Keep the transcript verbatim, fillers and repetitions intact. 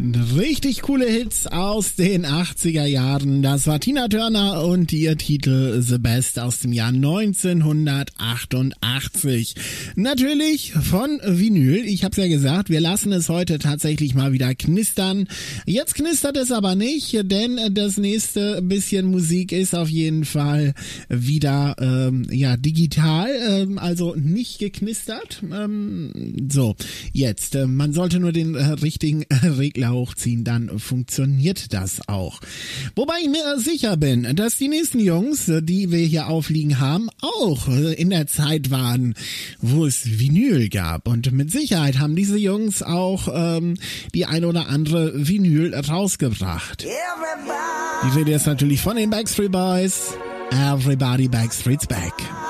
Richtig coole Hits aus den achtziger Jahren. Das war Tina Turner und ihr Titel The Best aus dem Jahr neunzehnhundertachtundachtzig. Natürlich von Vinyl. Ich hab's ja gesagt, wir lassen es heute tatsächlich mal wieder knistern. Jetzt knistert es aber nicht, denn das nächste bisschen Musik ist auf jeden Fall wieder ähm, ja digital, ähm, also nicht geknistert. Ähm, so, jetzt, äh, man sollte nur den äh, richtigen äh, Regler hochziehen, dann funktioniert das auch. Wobei ich mir sicher bin, dass die nächsten Jungs, die wir hier aufliegen haben, auch in der Zeit waren, wo es Vinyl gab. Und mit Sicherheit haben diese Jungs auch ähm, die ein oder andere Vinyl rausgebracht. Everybody. Die Rede ist natürlich von den Backstreet Boys. Everybody Backstreet's Back.